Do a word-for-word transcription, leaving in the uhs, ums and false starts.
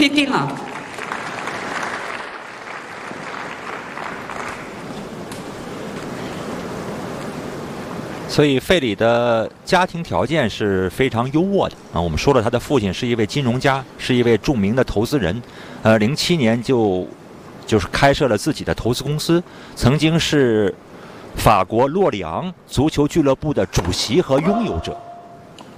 听听啊。 所以费里的家庭条件是非常优渥的啊。我们说了，他的父亲是一位金融家，是一位著名的投资人，呃，零七年就就是开设了自己的投资公司，曾经是法国洛里昂足球俱乐部的主席和拥有者。